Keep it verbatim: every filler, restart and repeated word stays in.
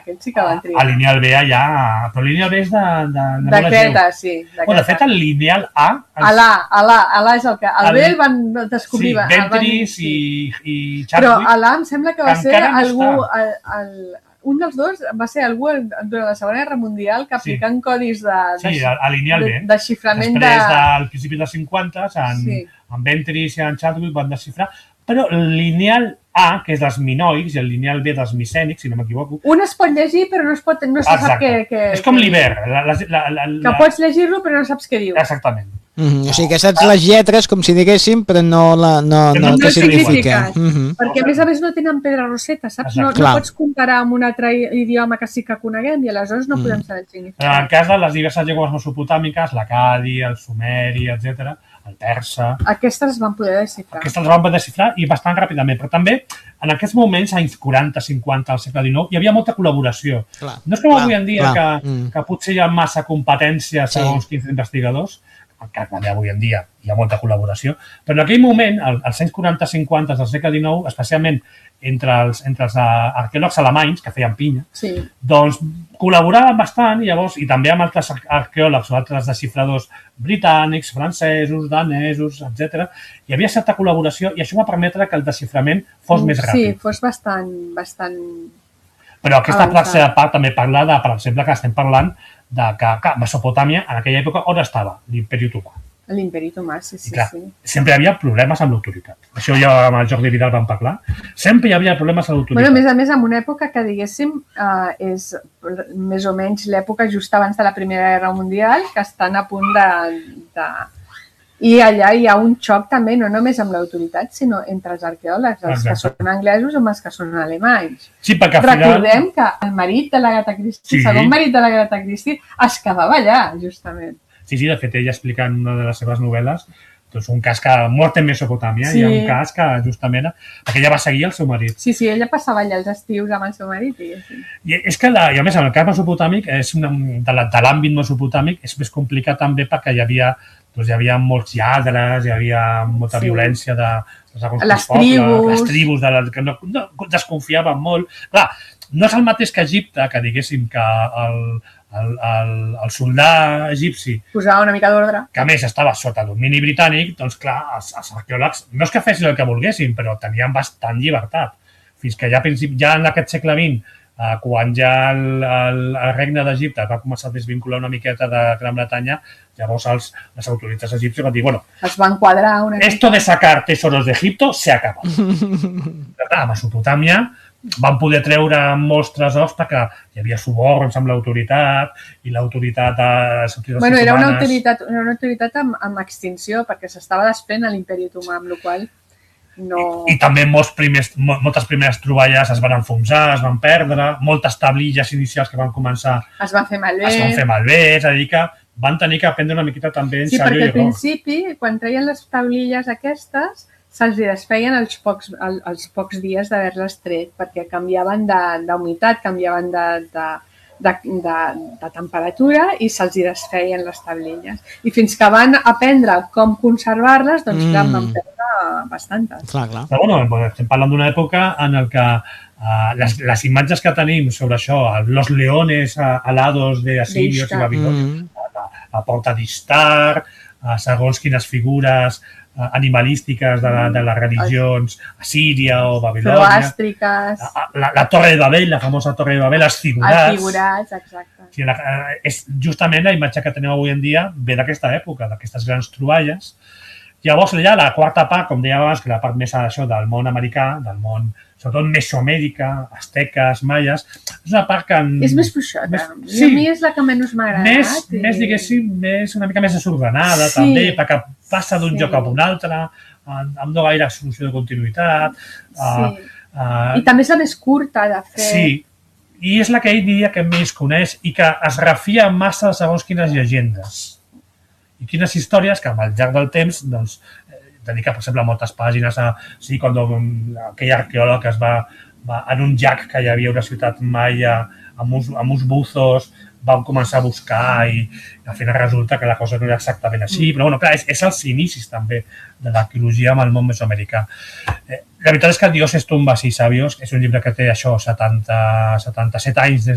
aquest sí que van triar. A lineal B ja... Però el lineal B és de... De Creta, sí. De fet, el lineal A... A l'A, a l'A, a l'A és el que... El B el van descobrir... Sí, Ventris i Chadwick. Però a l'A em sembla que va ser algú... Un dels dos va ser algú durant la Segona Guerra Mundial que aplicant sí. codis de, de, sí, a lineal B. de xiframent de... Després del principi dels cinquanta, en, sí. en Ventris i en Chadwick van desxifrar, però el lineal A, que és dels minoics, i el lineal B dels micènics, si no m'equivoco... Un es pot llegir, però no es, pot, no se sap què... Que, és com l'hivern. Que pots llegir-lo, però no saps què diu. Exactament. Mm-hmm. O sigui que saps les lletres, com si diguéssim, però no, la, no, no, no el que significa. Mm-hmm. Perquè, a més a més, no tenen pedra roseta, saps? No, no pots comparar amb un altre idioma que sí que coneguem i aleshores no podem saber el significat. En el cas de les diverses llengües mesopotàmiques, l'acadi, el sumeri, etcètera, el persa... Aquestes es van poder desxifrar. Aquestes es van poder desxifrar i bastant ràpidament, però també en aquests moments, anys quaranta, cinquanta, al segle dinou, hi havia molta col·laboració. Clar, no és com clar, avui en dia que, mm. que potser hi ha massa competència segons sí. quins investigadors, que també avui en dia hi ha molta col·laboració, però en aquell moment, als anys quaranta cinquanta del segle dinou, especialment entre els, entre els arqueòlegs alemanys, que feien pinya, sí. doncs col·laboraven bastant, i llavors, i també amb altres arqueòlegs o altres desxifradors britànics, francesos, danesos, etcètera. Hi havia certa col·laboració i això va permetre que el desxiframent fos més ràpid. Sí, fos bastant... bastant... Però aquesta tercera part també parla de, per exemple, que estem parlant de que, que Mesopotàmia, en aquella època, on estava? L'Imperi Otomà. L'Imperi Otomà, sí, sí, clar, sí. Sempre hi havia problemes amb l'autoritat. Això ja amb el Jordi Vidal vam parlar. Sempre hi havia problemes amb l'autoritat. Bueno, a més a més, en una època que, diguéssim, eh, és més o menys l'època just abans de la Primera Guerra Mundial, que estan a punt de... de... I allà hi ha un xoc també, no només amb l'autoritat, sinó entre els arqueòlegs, els Exacte. que són anglesos amb els que són alemanys. Sí, perquè al Recordem final... que el marit de l'Agatha Christie, sí. el segon marit de l'Agatha Christie, es quedava allà, justament. Sí, sí, de fet, ella explica en una de les seves novel·les doncs un cas que mort en Mesopotàmia, sí. hi ha un cas que justament, perquè ella va seguir el seu marit. Sí, sí, ella passava allà els estius amb el seu marit. I, sí. I és que, la, i a més, en el cas mesopotàmic, és una, de l'àmbit mesopotàmic, és més complicat també perquè hi havia, doncs hi havia molts lladres, hi havia molta sí. violència de, de les tribus, les tribus de les, que no, no, desconfiaven molt. Clar, no és el mateix que Egipte, que diguéssim que el, el, el, el soldà egipci posava una mica d'ordre, que a més estava sota domini britànic, doncs clar, els, els arqueòlegs no és que fessin el que volguessin, però tenien bastant llibertat. Fins que ja, ja en aquest segle vint, eh, quan ja el, el, el regne d'Egipte va començar a desvincular una miqueta de Gran Bretanya, llavors els, les autoritats egípcies van dir, bueno, es van quadrar una esto de sacar tesoros d'Egipto se acaba. A Mesopotàmia van poder treure molts tresors perquè hi havia suborns amb l'autoritat i l'autoritat... Bueno, era una autoritat, era una autoritat amb, amb extinció perquè s'estava desprent a l'Imperi Otomà, amb la qual no... I, i també molts primers, moltes primeres troballes es van enfonsar, es van perdre, moltes tablilles inicials que van començar... Es van fer malbé. Es van fer malbé, és a dir que van tenir que aprendre una miqueta també en sí, sèrio i error. Sí, perquè al principi, quan treien les tablilles aquestes, se'ls desfeien els pocs, els pocs dies d'haver-les tret, perquè canviaven d'humitat, canviaven de, de, de, de, de temperatura i se'ls desfeien les tablilles. I fins que van aprendre com conservar-les, doncs mm. clar, van perdre bastantes. Clar, clar. Però bueno, estem parlant d'una època en el que uh, les, les imatges que tenim sobre això, los leones alados de Asirios i Babilònia, mm. la, la porta d'Istar, uh, segons quines figures animalístiques de, la, de les religions assíria o babilònia. Zoroàstriques. La, la, la Torre de Babel, la famosa Torre de Babel, els figurats. Els figurats, exacte. Sí, la, és justament la imatge que tenim avui en dia ve d'aquesta època, d'aquestes grans troballes. Llavors, allà, la quarta part, com deia abans, que la part més això del món americà, del món, sobretot Mesoamèrica, asteques, maies, és una part que... És més fluixota. Més, sí. A mi és la que menys m'ha agradat. Més, i... més, diguéssim, més, una mica més desordenada, sí. també, perquè passa d'un sí. lloc a un altre, amb no gaire solució de continuïtat. Sí. Uh, uh, I també és la més curta, de fet. Sí, i és la que ell diria que més coneix i que es refia massa de segons quines llegendes. I quines històries que, al llarg del temps, doncs, dedica, per exemple, moltes pàgines a... Sí, quan aquell arqueòleg es va, va... En un llac que hi havia una ciutat maia, amb uns, amb uns buzos, van començar a buscar i al final resulta que la cosa no era exactament així. Però, bueno, clar, és, és els inicis, també, de l'arqueologia amb el món mesoamericà. Eh, la veritat és que Dioses, tumbas y sabios és un llibre que té això, setanta, setanta-set anys des